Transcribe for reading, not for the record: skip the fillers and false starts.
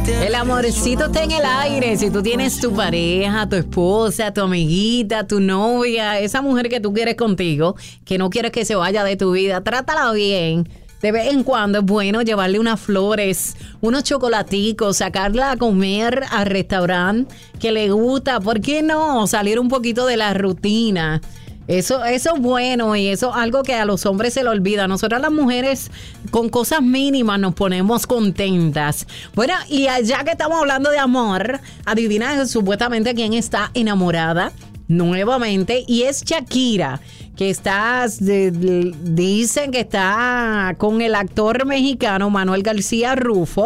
El amorcito está en el aire. Si tú tienes tu pareja, tu esposa, tu amiguita, tu novia, esa mujer que tú quieres contigo, que no quieres que se vaya de tu vida, trátala bien. De vez en cuando es bueno llevarle unas flores, unos chocolaticos, sacarla a comer al restaurante que le gusta. ¿Por qué no? Salir un poquito de la rutina. Eso es bueno y eso es algo que a los hombres se le olvida. Nosotras las mujeres con cosas mínimas nos ponemos contentas. Bueno, y ya que estamos hablando de amor, adivina supuestamente quién está enamorada nuevamente y es Shakira, que dicen que está con el actor mexicano Manuel García Rufo.